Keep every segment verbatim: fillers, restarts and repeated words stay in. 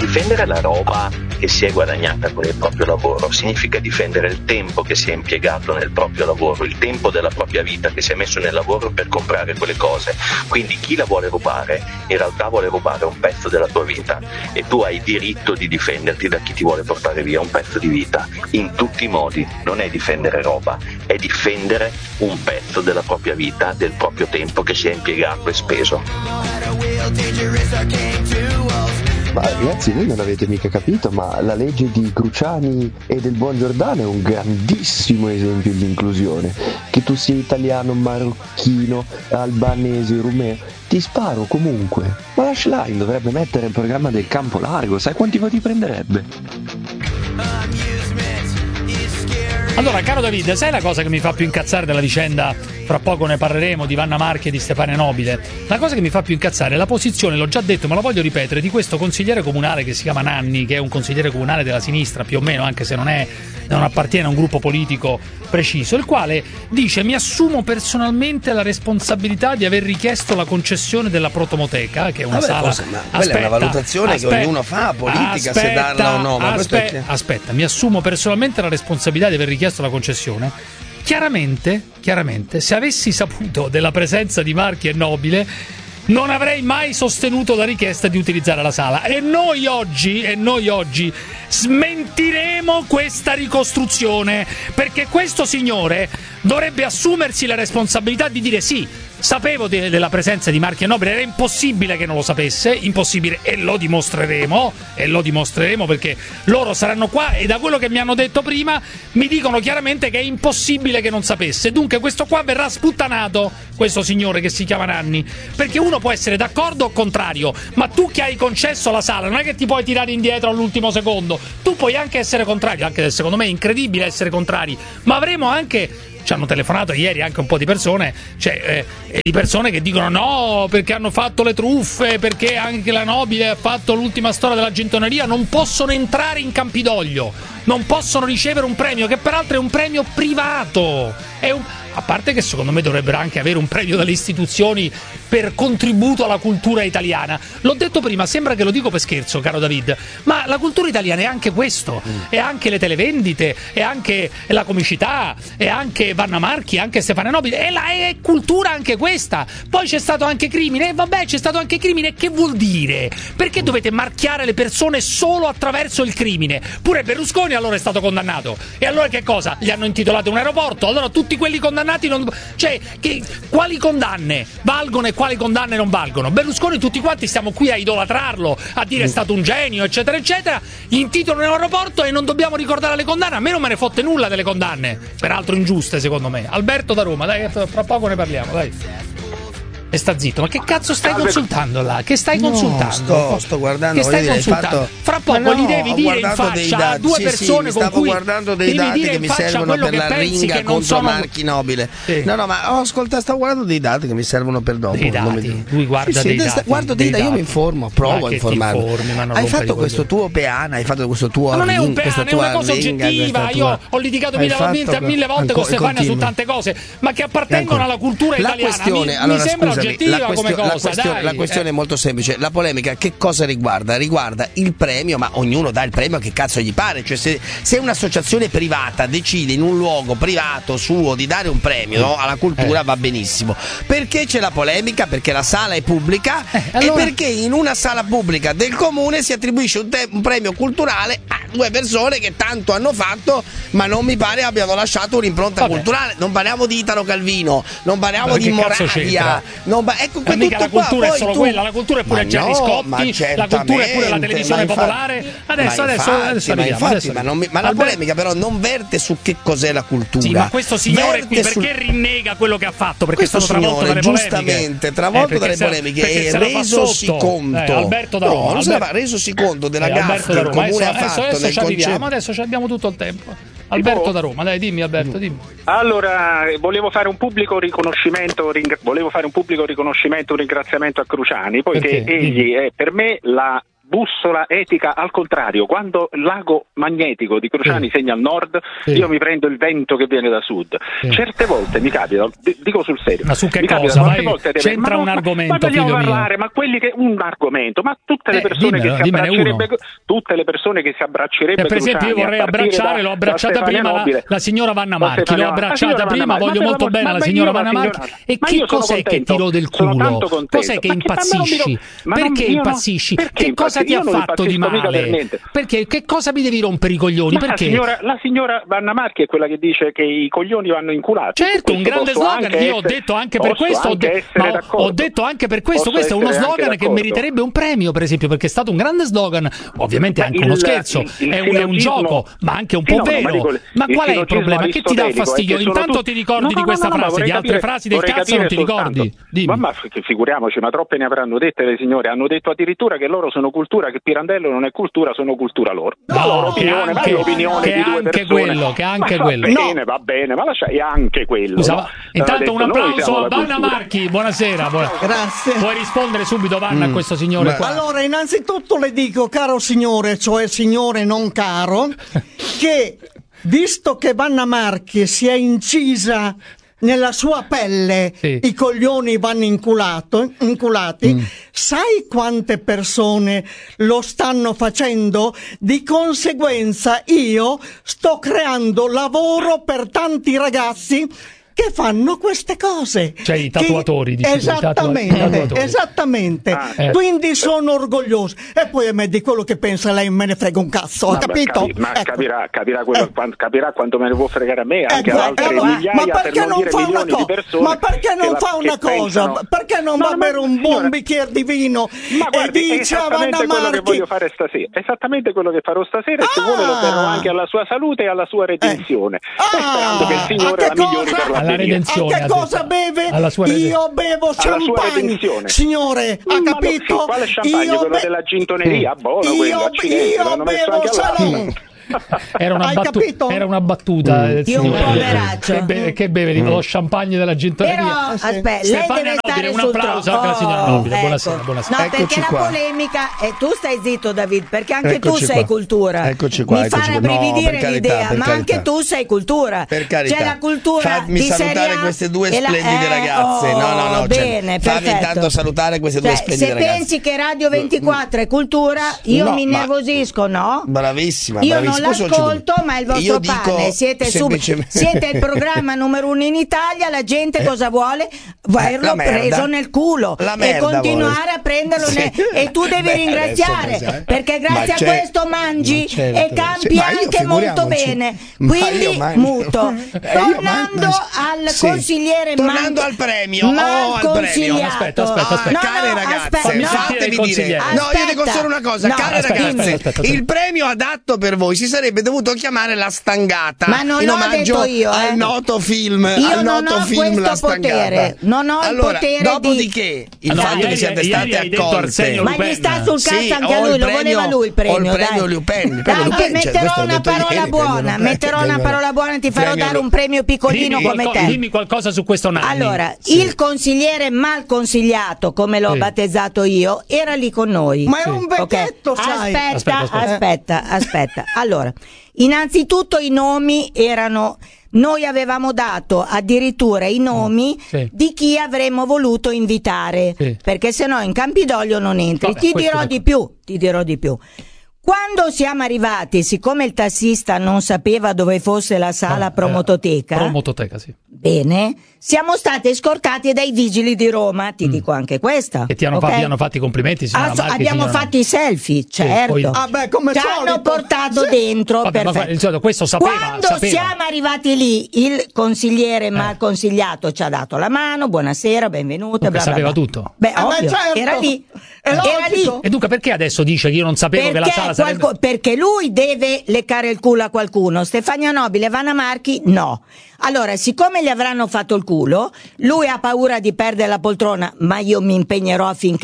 difendere la roba che si è guadagnata con il proprio lavoro significa difendere il tempo che si è impiegato nel proprio lavoro, il tempo della propria vita che si è messo nel lavoro per comprare quelle cose. Quindi chi la vuole rubare in realtà vuole rubare un pezzo della tua vita e tu hai diritto di difenderti da chi ti vuole portare via un pezzo di vita in tutti i modi. Non è difendere roba, è difendere un pezzo della propria vita, del proprio tempo che si è impiegato e speso. Ma ragazzi, voi non avete mica capito, ma la legge di Cruciani e del Buon Giordano è un grandissimo esempio di inclusione. Che tu sia italiano, marocchino, albanese, rumeno, ti sparo comunque. Ma la Schlein dovrebbe mettere il programma del campo largo, sai quanti voti prenderebbe? Allora, caro David, sai la cosa che mi fa più incazzare della vicenda, fra poco ne parleremo, di Vanna Marchi e di Stefania Nobile? La cosa che mi fa più incazzare è la posizione, l'ho già detto ma lo voglio ripetere, di questo consigliere comunale che si chiama Nanni, che è un consigliere comunale della sinistra più o meno, anche se non è, non appartiene a un gruppo politico preciso, il quale dice: mi assumo personalmente la responsabilità di aver richiesto la concessione della Protomoteca, che è una Vabbè, sala... cosa, ma quella aspetta, è una valutazione aspetta, che ognuno fa, politica, aspetta, se darla o no. Ma aspetta, questo è... aspetta, mi assumo personalmente la responsabilità di aver richiesto la concessione. Chiaramente, chiaramente, se avessi saputo della presenza di Marchi e Nobile, non avrei mai sostenuto la richiesta di utilizzare la sala. E noi oggi, e noi oggi smentiremo questa ricostruzione, perché questo signore dovrebbe assumersi la responsabilità di dire: sì, sapevo de- della presenza di Marchi e Nobile, era impossibile che non lo sapesse, impossibile, e lo dimostreremo, e lo dimostreremo perché loro saranno qua e da quello che mi hanno detto prima mi dicono chiaramente che è impossibile che non sapesse. Dunque questo qua verrà sputtanato, questo signore che si chiama Nanni, perché uno può essere d'accordo o contrario, ma tu che hai concesso la sala non è che ti puoi tirare indietro all'ultimo secondo, tu puoi anche essere contrario, anche se secondo me è incredibile essere contrari, ma avremo anche... ci hanno telefonato ieri anche un po' di persone, cioè eh, di persone che dicono no perché hanno fatto le truffe, perché anche la Nobile ha fatto l'ultima storia della gentoneria, non possono entrare in Campidoglio, non possono ricevere un premio che peraltro è un premio privato, è un... a parte che secondo me dovrebbero anche avere un premio dalle istituzioni per contributo alla cultura italiana. L'ho detto prima, sembra che lo dico per scherzo, caro David, ma la cultura italiana è anche questo, mm. è anche le televendite, è anche la comicità, è anche Vanna Marchi, anche Stefania Nobile, è, la, è cultura anche questa. Poi c'è stato anche crimine, e vabbè, c'è stato anche crimine, che vuol dire? Perché dovete marchiare le persone solo attraverso il crimine? Pure Berlusconi allora è stato condannato, e allora che cosa? Gli hanno intitolato un aeroporto, allora tutti quelli condannati non... cioè, che... quali condanne valgono e quali condanne non valgono? Berlusconi tutti quanti stiamo qui a idolatrarlo, a dire è stato un genio, eccetera eccetera, gli intitolano un aeroporto e non dobbiamo ricordare le condanne. A me non me ne fotte nulla delle condanne, peraltro ingiuste secondo me. Alberto da Roma, dai, fra poco ne parliamo, dai. E sta zitto, ma che cazzo stai Alberto. consultando là? Che stai no, consultando? Sto, sto guardando. Che stai dire, consultando? fatto... Fra poco no, gli devi dire in faccia a due sì, persone sì, con cui guardando dei dati che mi servono per la ringa contro sono... Marchi Nobile. Sì. No, no, ma oh, ascolta, sto guardando dei dati che mi servono per dopo. Dei dati. Mi... Lui guarda sì, dei sì, dati. Guardo dei, dei dati, io mi informo, provo a informarmi. Informi, hai fatto questo tuo peana, hai fatto questo tuo. Ma non è un peana, è una cosa oggettiva. Io ho litigato mille volte con Stefania su tante cose, ma che appartengono alla cultura italiana. Mi sembra oggettiva come cosa. La questione è molto semplice. La polemica che cosa riguarda? Riguarda il premio, ma ognuno dà il premio che cazzo gli pare. Cioè, se, se un'associazione privata decide in un luogo privato suo di dare un premio no, alla cultura, eh. va benissimo. Perché c'è la polemica? Perché la sala è pubblica eh, allora... e perché in una sala pubblica del comune si attribuisce un, te- un premio culturale a due persone che tanto hanno fatto, ma non mi pare abbiano lasciato un'impronta Vabbè. culturale. Non parliamo di Italo Calvino, non parliamo ma di Moravia. Non ba- ecco, mica la cultura qua, è solo tu... quella, la cultura è pure ma Gianni no, Scotti, la cultura è pure la televisione infatti, popolare. Adesso, ma adesso, infatti, adesso ma, arriviamo, infatti, adesso ma, non mi, ma la Albert... polemica però non verte su che cos'è la cultura. Sì, ma questo signore verte qui perché sul... rinnega quello che ha fatto? Perché questo è stato travolto signore, dalle giustamente travolto eh, dalle se, polemiche e resosi conto. Eh, Alberto da Roma, no, non Albert... se resosi conto della eh, gaffa che il comune ha fatto adesso nel ci arriviamo, concetto. adesso ci abbiamo tutto il tempo. Alberto da Roma, dai, dimmi Alberto, dimmi. Allora, volevo fare un pubblico riconoscimento, ring- volevo fare un pubblico riconoscimento, un ringraziamento a Cruciani, poiché Perché? egli è per me la bussola etica al contrario. Quando l'ago magnetico di Cruciani sì. segna al nord, sì. io mi prendo il vento che viene da sud. Sì. Certe volte mi capita, dico sul serio, ma su che mi cosa? Vai, volte c'entra ma, un ma, argomento, ma vogliamo figlio parlare, mio. ma quelli che un argomento, ma tutte le eh, persone dimmelo, che si abbraccerebbe, tutte le persone che si abbraccerebbe, per esempio, io vorrei abbracciare, l'ho abbracciata prima la, la signora Vanna Marchi, l'ho abbracciata prima, voglio molto bene la signora Vanna Marchi. E che cos'è che tirò del culo? Cos'è che impazzisci? Perché impazzisci? Che cosa ti ha fatto di male? Perché che cosa mi devi rompere i coglioni? Perché? La signora Vanna Marchi è quella che dice che i coglioni vanno inculati. Certo, un grande slogan. Io ho detto anche per questo, ho, de- ma ho detto anche per questo, questo è uno slogan che meriterebbe un premio, per esempio, perché è stato un grande slogan, ovviamente anche uno scherzo, è un, è un gioco, ma anche un po' vero. Ma qual è il problema? Che ti dà fastidio? Intanto ti ricordi di questa frase, di altre frasi del cazzo non ti ricordi? Ma figuriamoci, ma troppe ne avranno dette le signore, hanno detto addirittura che loro sono cultura, che Pirandello non è cultura, sono cultura loro. No, loro opinione, anche, l'opinione che di due anche persone. quello, che anche ma quello. Va bene, no. va bene, ma lasciai anche quello. Scusa, no? intanto detto, un applauso a Vanna cultura. Marchi, buonasera. Buona... Grazie. Puoi rispondere subito, Vanna, mm. a questo signore qua? Allora, innanzitutto le dico, caro signore, cioè signore non caro, che visto che Vanna Marchi si è incisa nella sua pelle, sì. i coglioni vanno inculato, inculati, mm. sai quante persone lo stanno facendo? Di conseguenza io sto creando lavoro per tanti ragazzi che fanno queste cose. Cioè i tatuatori, che... Esattamente, i tatuatori. esattamente. Ah, eh. Quindi sono orgoglioso. E poi a me di quello che pensa lei me ne frega un cazzo, ha capito? Capi, ma ecco. capirà, capirà, quello, eh. quando, capirà quanto me ne può fregare a me, anche ecco, ad altre allora, migliaia, ma perché per non, non dire fa una milioni cosa? di persone. Ma perché non la, fa una cosa? Pensano... Perché non va a bere un buon signora... bicchiere di vino ma guardi, e dice a Vanna quello Marchi... che voglio fare stasera, esattamente quello che farò stasera, e se ah. vuole lo terrò anche alla sua salute e alla sua redenzione, eh. ah. sperando che il Signore la migliori per la alla redenzione. A che cosa beve? Io bevo champagne, signore, ha capito? Sì, quale champagne? Io quello be- della gintoneria? Mm. Buono io, quello, accidenti, io l'hanno messo bevo anche salon. Era una, Hai battu- capito? era una battuta. Mm. Io un poveraccio. Che beve, che beve mm. lo champagne della gintoneria? Però, aspetta, lei Stefania deve stare Nobile, un sul applauso tronco. anche alla signora Oh, Nobile. ecco. Buonasera, buonasera. No, Eccoci perché qua. la polemica e tu stai zitto, David, perché anche Eccoci tu sei qua. cultura. Eccoci qua, Mi eccoci fa qua. rabbrividire No, per l'idea, carità, per ma carità. anche tu sei cultura. Per carità. C'è la cultura Fammi di salutare Serie A queste due e la- splendide eh, ragazze. oh, no, no, no. Bene, cioè, fammi perfetto. intanto salutare queste Cioè, due splendide se ragazze. pensi che Radio ventiquattro è cultura, io No, mi ma- nervosisco, no? Bravissima, Io bravissima. non l'ascolto, ma è il vostro Io pane. dico Siete, sub- semplicemente- siete il programma numero uno in Italia. La gente cosa vuole? Averlo la merda. preso nel culo La e merda continuare vuole. a prenderlo. Sì. nel- E tu devi Beh, ringraziare adesso, eh. perché grazie Ma a c'è- questo mangi ma certo. e campi Sì, ma io anche molto figuriamoci. bene. Ma Quindi io mangio. muto. Eh, io Tornando mangio. al Sì. consigliere Tornando mal- al premio, mal oh, al premio. consigliato. Aspetta, aspetta, aspetta. No, care no, ragazze, aspetta, no. fatevi il dire. consigliere. No, io dico Aspetta. solo una cosa, No, care aspetta, ragazze, aspetta, aspetta, aspetta. il premio adatto per voi si sarebbe dovuto chiamare La Stangata. Ma non in l'ho omaggio detto io, eh. al noto film, Io al non noto ho film questo La Stangata. potere, non ho il allora, potere dopodiché, di- il No, fatto ieri- che siate ieri state hai detto accolte. Arsenio Ma gli sta sul cazzo Sì, anche a ho lui, il lo premio- voleva lui il premio. ho il premio dai. Lupen, il premio Dai, Lupen, che cioè, metterò questo l'ho una detto parola ieri, premio buona, Lupen, metterò una premio- parola buona, ti farò premio dare Lu- un premio piccolino Dimmi, come qualco- te. dimmi qualcosa su questo Nanni. Allora, Sì. il consigliere mal consigliato, come l'ho Sì. battezzato io, era lì con noi. Ma è un Ok. vecchietto, sai. Aspetta, Aspetta, aspetta. aspetta, aspetta. Allora, innanzitutto i nomi erano... Noi avevamo dato addirittura i nomi Sì. di chi avremmo voluto invitare, Sì. perché sennò in Campidoglio non entri. Vabbè, ti questo dirò è- di più, ti dirò di più. Quando siamo arrivati, siccome il tassista non sapeva dove fosse la sala Ah, promototeca, eh, promototeca, sì. bene, siamo stati scortati dai vigili di Roma, ti Mm. dico anche questa. E ti hanno, ok? fatto, ti hanno fatto i complimenti, signora Ah, so- Marchi, abbiamo signora- fatto i selfie, certo. poi- Ah, beh, come Ci solito. hanno portato Sì. dentro, Vabbè, ma perfetto. il solito, questo sapeva, Quando sapeva. siamo arrivati lì, il consigliere mal consigliato ci ha dato la mano, buonasera, benvenuto, Dunque bla bla sapeva bla. tutto. Beh, Ah, beh, ovvio, certo. era lì. È Era logico. lì. E dunque perché adesso dice che io non sapevo che la Perché, sala sarebbe... qualco- perché lui deve leccare il culo a qualcuno, Stefania Nobile e Vanna Marchi no. Allora, siccome gli avranno fatto il culo, lui ha paura di perdere la poltrona, ma io mi impegnerò affinché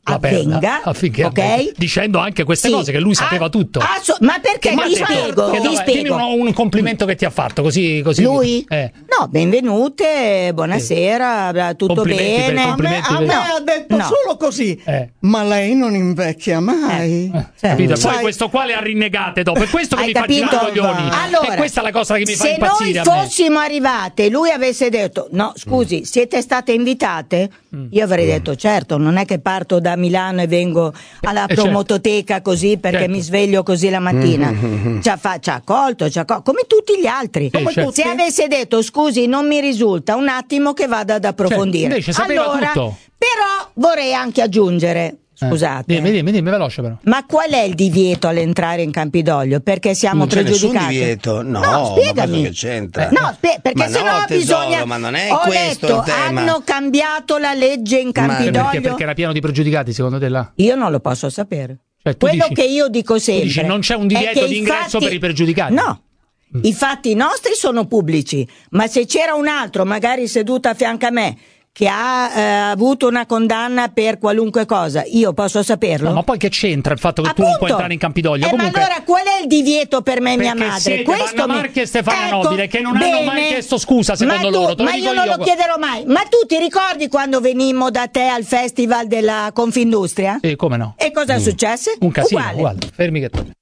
avvenga, perla, affinché ok? avvenga, dicendo anche queste sì. cose che lui sapeva ah, tutto. Ah, so, ma perché ma ti spiego? Che Ti no, spiego. Dimmi un, un complimento che ti ha fatto così, così. Lui? Eh. No, benvenute, buonasera, tutto Complimenti per- bene. complimenti A me, per- a me ha detto No. solo così, Eh. ma lei non invecchia mai. Eh, Certo. capito? Poi Sai- questo qua le ha rinnegate dopo. È questo che Hai mi fa girare i capito? coglioni. Allora, e questa è la cosa che mi fa se impazzire noi a me. fossimo arrivate e lui avesse detto no scusi siete state invitate, io avrei detto certo, non è che parto da Milano e vengo alla Eh, certo. promototeca così perché Certo. mi sveglio così la mattina. ci, ha fa- ci ha accolto, ci ha accolto come tutti gli altri. Sì, certo. Se avesse detto scusi non mi risulta, un attimo che vada ad approfondire. Certo, invece sapeva allora, tutto. però vorrei anche aggiungere, scusate, Eh, dimmi, dimmi, dimmi, veloce però. ma qual è il divieto all'entrare in Campidoglio? Perché siamo Non c'è nessun pregiudicati? divieto, no, no ma spiegami. cosa che c'entra? No, spie- perché Ma se no, no tesoro, bisogna. ma non è Ho questo letto, il tema. hanno cambiato la legge in Campidoglio. Perché, perché era pieno di pregiudicati, secondo te là? Io non lo posso sapere. Cioè, tu Quello dici- che io dico sempre. dici non c'è un è divieto che di i ingresso fatti- per i pregiudicati? No. I fatti nostri sono pubblici, ma se c'era un altro, magari seduto a fianco a me, che ha eh, avuto una condanna per qualunque cosa, io posso saperlo? No, ma poi che c'entra il fatto che tu non puoi entrare in Campidoglio? Eh, Comunque, ma allora qual è il divieto per me e mia perché madre? siete Questo Vanna mi- Marchi e Stefania Ecco, Nobile, che non hanno bene. mai chiesto scusa, secondo ma tu- loro, te lo ma dico io non io. lo chiederò mai. Ma tu ti ricordi quando venimmo da te al festival della Confindustria? Eh, come no? E cosa è successo? Un casino, Uguale. guarda, fermi che torni.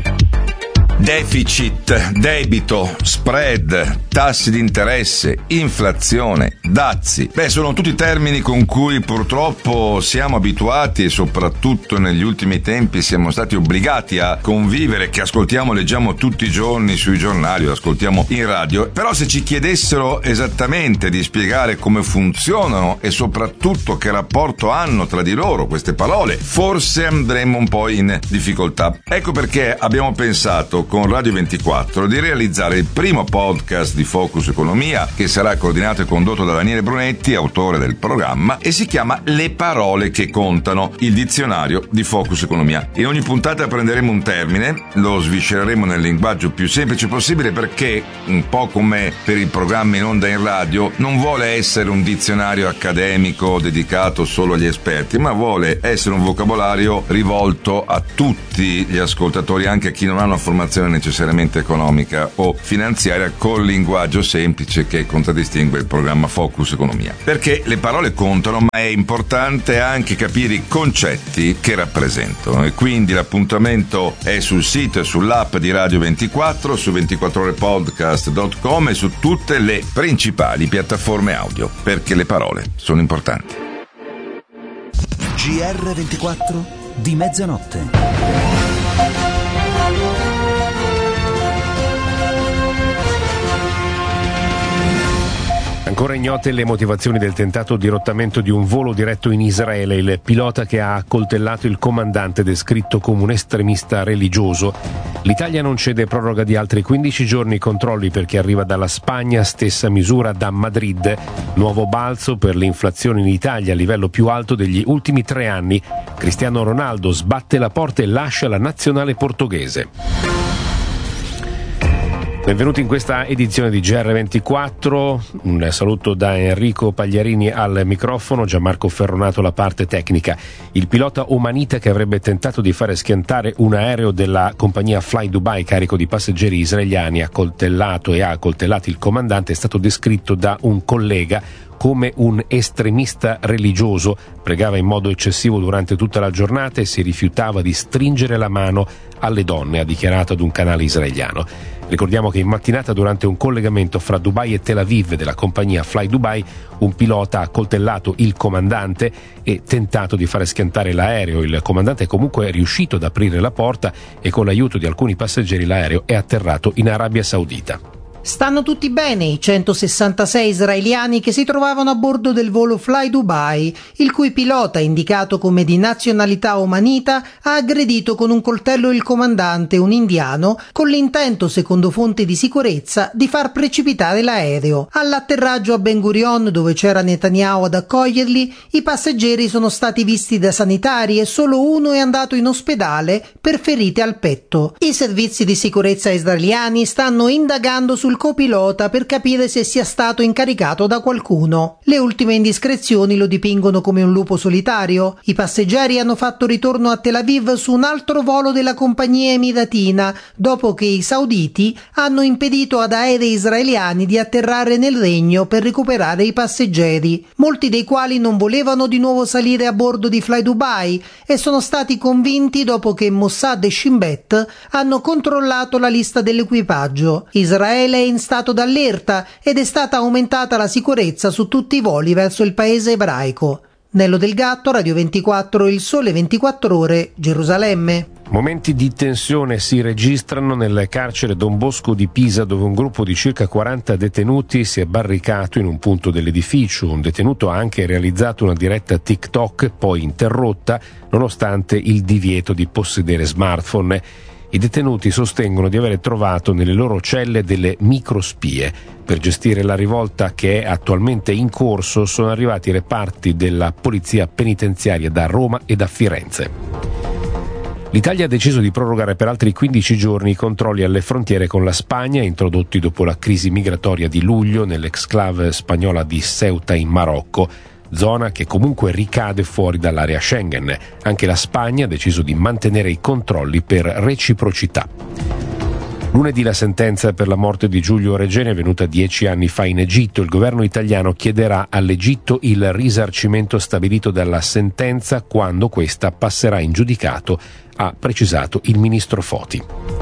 Deficit, debito, spread, tassi di interesse, inflazione, dazi. Beh, sono tutti termini con cui purtroppo siamo abituati e soprattutto negli ultimi tempi siamo stati obbligati a convivere, che ascoltiamo e leggiamo tutti i giorni sui giornali o ascoltiamo in radio. Però se ci chiedessero esattamente di spiegare come funzionano e soprattutto che rapporto hanno tra di loro queste parole, forse andremmo un po' in difficoltà. Ecco perché abbiamo pensato con Radio ventiquattro di realizzare il primo podcast di Focus Economia, che sarà coordinato e condotto da Daniele Brunetti, autore del programma, e si chiama Le parole che contano, il dizionario di Focus Economia. In ogni puntata prenderemo un termine, lo sviscereremo nel linguaggio più semplice possibile perché, un po' come per il programma in onda in radio, non vuole essere un dizionario accademico dedicato solo agli esperti, ma vuole essere un vocabolario rivolto a tutti gli ascoltatori, anche a chi non ha una formazione necessariamente economica o finanziaria, col linguaggio semplice che contraddistingue il programma Focus Economia. Perché le parole contano, ma è importante anche capire i concetti che rappresentano, e quindi l'appuntamento è sul sito e sull'app di Radio ventiquattro, su ventiquattro ore podcast punto com e su tutte le principali piattaforme audio, perché le parole sono importanti. G R ventiquattro di mezzanotte. Ancora ignote le motivazioni del tentato dirottamento di un volo diretto in Israele, il pilota che ha accoltellato il comandante descritto come un estremista religioso. L'Italia non cede proroga di altri quindici giorni i controlli per chi arriva dalla Spagna, stessa misura da Madrid. Nuovo balzo per l'inflazione in Italia, a livello più alto degli ultimi tre anni. Cristiano Ronaldo sbatte la porta e lascia la nazionale portoghese. Benvenuti in questa edizione di G R ventiquattro, un saluto da Enrico Pagliarini al microfono, Gianmarco Ferronato la parte tecnica. Il pilota omanita che avrebbe tentato di fare schiantare un aereo della compagnia Fly Dubai carico di passeggeri israeliani, accoltellato e ha accoltellato il comandante, è stato descritto da un collega come un estremista religioso, pregava in modo eccessivo durante tutta la giornata e si rifiutava di stringere la mano alle donne, ha dichiarato ad un canale israeliano. Ricordiamo che in mattinata, durante un collegamento fra Dubai e Tel Aviv della compagnia Fly Dubai, un pilota ha accoltellato il comandante e tentato di fare schiantare l'aereo. Il comandante è comunque riuscito ad aprire la porta e con l'aiuto di alcuni passeggeri l'aereo è atterrato in Arabia Saudita. Stanno tutti bene i centosessantasei israeliani che si trovavano a bordo del volo Fly Dubai, il cui pilota, indicato come di nazionalità omanita, ha aggredito con un coltello il comandante, un indiano, con l'intento, secondo fonti di sicurezza, di far precipitare l'aereo. All'atterraggio a Ben Gurion, dove c'era Netanyahu ad accoglierli, i passeggeri sono stati visti da sanitari e solo uno è andato in ospedale per ferite al petto. I servizi di sicurezza israeliani stanno indagando sul il copilota per capire se sia stato incaricato da qualcuno. Le ultime indiscrezioni lo dipingono come un lupo solitario. I passeggeri hanno fatto ritorno a Tel Aviv su un altro volo della compagnia emiratina, dopo che i sauditi hanno impedito ad aerei israeliani di atterrare nel regno per recuperare i passeggeri, molti dei quali non volevano di nuovo salire a bordo di Fly Dubai e sono stati convinti dopo che Mossad e Shin Bet hanno controllato la lista dell'equipaggio. Israele è in stato d'allerta ed è stata aumentata la sicurezza su tutti i voli verso il paese ebraico. Nello Del Gatto, Radio ventiquattro, Il Sole ventiquattro Ore, Gerusalemme. Momenti di tensione si registrano nel carcere Don Bosco di Pisa, dove un gruppo di circa quaranta detenuti si è barricato in un punto dell'edificio. Un detenuto ha anche realizzato una diretta TikTok, poi interrotta, nonostante il divieto di possedere smartphone. I detenuti sostengono di aver trovato nelle loro celle delle microspie. Per gestire la rivolta, che è attualmente in corso, sono arrivati reparti della polizia penitenziaria da Roma e da Firenze. L'Italia ha deciso di prorogare per altri quindici giorni i controlli alle frontiere con la Spagna, introdotti dopo la crisi migratoria di luglio nell'exclave spagnola di Ceuta in Marocco, zona che comunque ricade fuori dall'area Schengen. Anche la Spagna ha deciso di mantenere i controlli per reciprocità. Lunedì la sentenza per la morte di Giulio Regeni è venuta dieci anni fa in Egitto. Il governo italiano chiederà all'Egitto il risarcimento stabilito dalla sentenza quando questa passerà in giudicato, ha precisato il ministro Foti.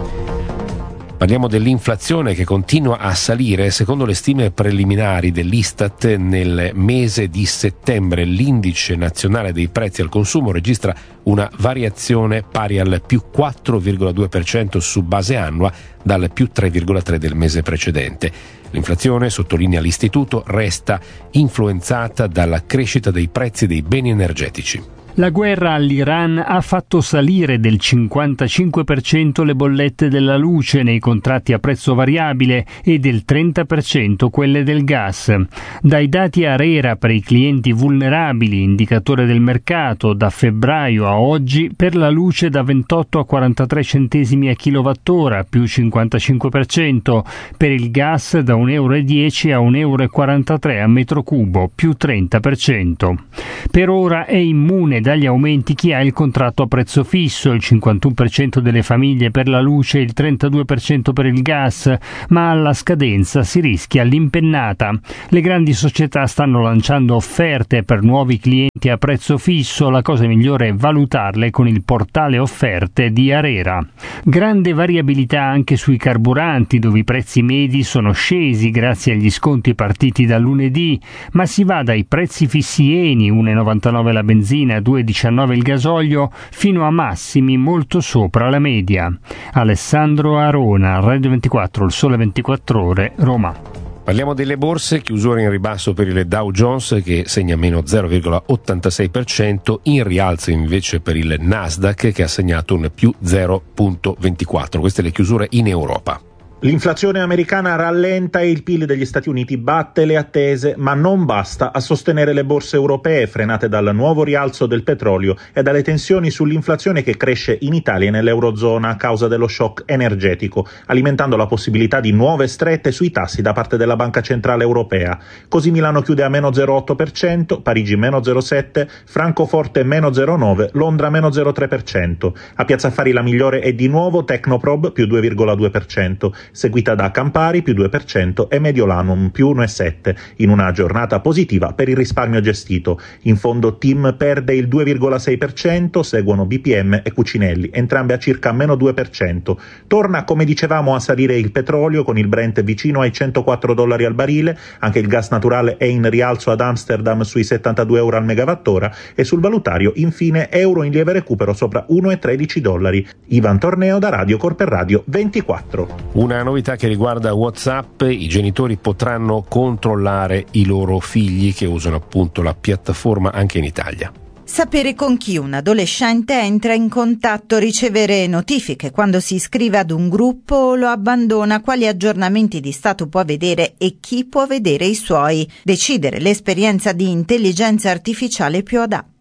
Parliamo dell'inflazione che continua a salire. Secondo le stime preliminari dell'Istat, nel mese di settembre l'indice nazionale dei prezzi al consumo registra una variazione pari al più quattro virgola due per cento su base annua, dal più tre virgola tre per cento del mese precedente. L'inflazione, sottolinea l'istituto, resta influenzata dalla crescita dei prezzi dei beni energetici. La guerra all'Iran ha fatto salire del cinquantacinque per cento le bollette della luce nei contratti a prezzo variabile e del trenta per cento quelle del gas. Dai dati ARERA per i clienti vulnerabili, indicatore del mercato, da febbraio a oggi per la luce da ventotto a quarantatré centesimi a kilowattora, più cinquantacinque per cento, per il gas da un euro e dieci a un euro e quarantatré a metro cubo, più trenta per cento. Per ora è immune dagli aumenti chi ha il contratto a prezzo fisso, il cinquantuno per cento delle famiglie per la luce e il trentadue per cento per il gas, ma alla scadenza si rischia l'impennata. Le grandi società stanno lanciando offerte per nuovi clienti a prezzo fisso, la cosa migliore è valutarle con il portale offerte di ARERA. Grande variabilità anche sui carburanti, dove i prezzi medi sono scesi grazie agli sconti partiti da lunedì, ma si va dai prezzi fissi Eni, uno virgola novantanove la benzina, due virgola diciannove il gasolio, fino a massimi molto sopra la media. Alessandro Arona, Radio ventiquattro, Il Sole ventiquattro Ore, Roma. Parliamo delle borse, chiusura in ribasso per il Dow Jones che segna meno zero virgola ottantasei per cento, in rialzo invece per il Nasdaq che ha segnato un più zero virgola ventiquattro. Queste le chiusure in Europa. L'inflazione americana rallenta e il P I L degli Stati Uniti batte le attese, ma non basta a sostenere le borse europee, frenate dal nuovo rialzo del petrolio e dalle tensioni sull'inflazione che cresce in Italia e nell'Eurozona a causa dello shock energetico, alimentando la possibilità di nuove strette sui tassi da parte della Banca Centrale Europea. Così Milano chiude a meno zero virgola otto per cento, Parigi meno zero virgola sette per cento, Francoforte meno zero virgola nove per cento, Londra meno zero virgola tre per cento. A Piazza Affari la migliore è di nuovo Tecnoprob più due virgola due per cento, seguita da Campari più due per cento e Mediolanum più uno virgola sette per cento, in una giornata positiva per il risparmio gestito. In fondo TIM perde il due virgola sei per cento, seguono B P M e Cucinelli, entrambe a circa meno due per cento. Torna, come dicevamo, a salire il petrolio, con il Brent vicino ai centoquattro dollari al barile, anche il gas naturale è in rialzo ad Amsterdam sui settantadue euro al megawattora e sul valutario infine euro in lieve recupero sopra uno virgola tredici dollari. Ivan Torneo da Radio Corper Radio ventiquattro. Una novità che riguarda WhatsApp: i genitori potranno controllare i loro figli che usano appunto la piattaforma anche in Italia. Sapere con chi un adolescente entra in contatto, ricevere notifiche quando si iscrive ad un gruppo o lo abbandona, quali aggiornamenti di stato può vedere e chi può vedere i suoi, decidere l'esperienza di intelligenza artificiale più adatta.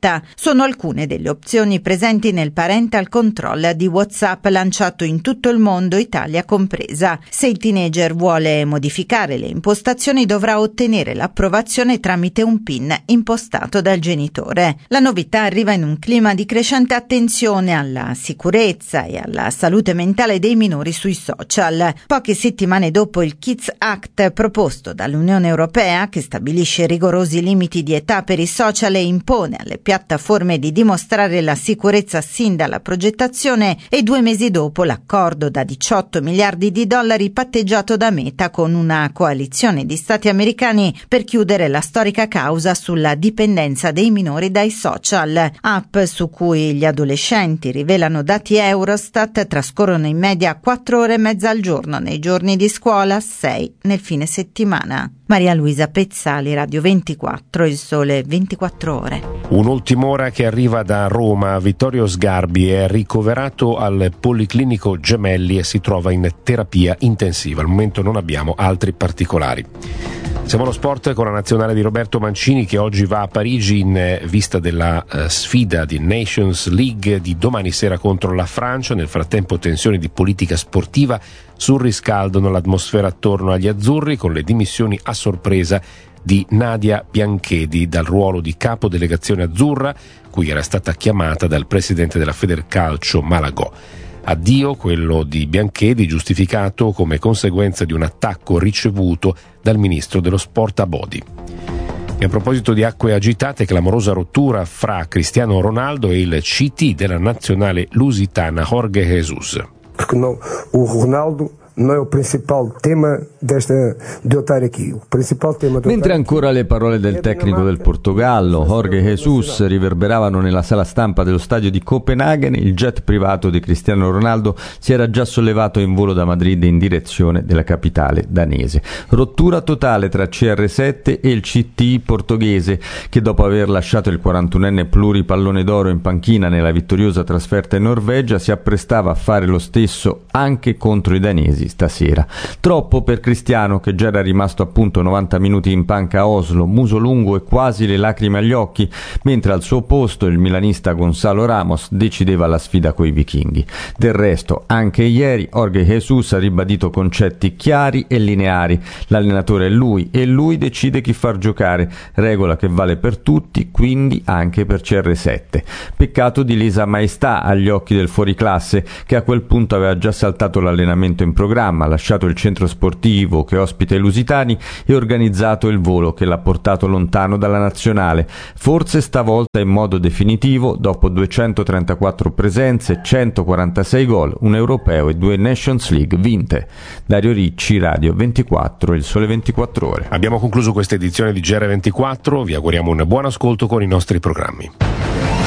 diretta. Sono alcune delle opzioni presenti nel parental control di WhatsApp lanciato in tutto il mondo, Italia compresa. Se il teenager vuole modificare le impostazioni dovrà ottenere l'approvazione tramite un PIN impostato dal genitore. La novità arriva in un clima di crescente attenzione alla sicurezza e alla salute mentale dei minori sui social. Poche settimane dopo il Kids Act proposto dall'Unione Europea, che stabilisce rigorosi limiti di età per i social e impone alle piattaforme di dimostrare la sicurezza sin dalla progettazione, e due mesi dopo l'accordo da diciotto miliardi di dollari patteggiato da Meta con una coalizione di stati americani per chiudere la storica causa sulla dipendenza dei minori dai social. App su cui gli adolescenti, rivelano dati Eurostat, trascorrono in media quattro ore e mezza al giorno nei giorni di scuola, sei nel fine settimana. Maria Luisa Pezzali, Radio ventiquattro, Il Sole ventiquattro Ore. Un'ultima ora che arriva da Roma. Vittorio Sgarbi è ricoverato al Policlinico Gemelli e si trova in terapia intensiva. Al momento non abbiamo altri particolari. Siamo allo sport con la nazionale di Roberto Mancini, che oggi va a Parigi in vista della uh, sfida di Nations League di domani sera contro la Francia. Nel frattempo tensioni di politica sportiva surriscaldano l'atmosfera attorno agli azzurri, con le dimissioni a sorpresa di Nadia Bianchedi dal ruolo di capo delegazione azzurra, cui era stata chiamata dal presidente della Federcalcio Malagò. Addio quello di Bianchedi, giustificato come conseguenza di un attacco ricevuto dal ministro dello sport Abodi. E a proposito di acque agitate, clamorosa rottura fra Cristiano Ronaldo e il C T della nazionale lusitana Jorge Jesus. Porque não, o Ronaldo non è il principale tema desta, di stare qui. Il principale tema di Mentre ancora le parole del tecnico del Portogallo, Jorge Jesus, riverberavano nella sala stampa dello stadio di Copenaghen, il jet privato di Cristiano Ronaldo si era già sollevato in volo da Madrid in direzione della capitale danese. Rottura totale tra C R sette e il C T portoghese, che dopo aver lasciato il quarantunenne pluripallone d'oro in panchina nella vittoriosa trasferta in Norvegia, si apprestava a fare lo stesso anche contro i danesi stasera. Troppo per Cristiano, che già era rimasto appunto novanta minuti in panca a Oslo, muso lungo e quasi le lacrime agli occhi, mentre al suo posto il milanista Gonzalo Ramos decideva la sfida coi vichinghi. Del resto, anche ieri Jorge Jesus ha ribadito concetti chiari e lineari. L'allenatore è lui e lui decide chi far giocare, regola che vale per tutti, quindi anche per C R sette. Peccato di lesa maestà agli occhi del fuoriclasse, che a quel punto aveva già saltato l'allenamento in programma, ha lasciato il centro sportivo che ospita i lusitani e organizzato il volo che l'ha portato lontano dalla nazionale, forse stavolta in modo definitivo dopo duecentotrentaquattro presenze, centoquarantasei gol, un europeo e due Nations League vinte. Dario Ricci, Radio ventiquattro, Il Sole ventiquattro Ore. Abbiamo concluso questa edizione di G R ventiquattro, vi auguriamo un buon ascolto con i nostri programmi.